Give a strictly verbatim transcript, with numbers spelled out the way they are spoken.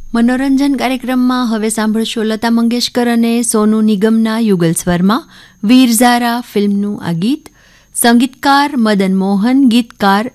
મનોરંજન કાર્યક્રમમાં હવે સાંભળશો લતા મંગેશકર અને સોનુ નિગમના યુગલ સ્વરમાં વીર ઝારા ફિલ્મનું આ ગીત. સંગીતકાર મદન મોહન, ગીતકાર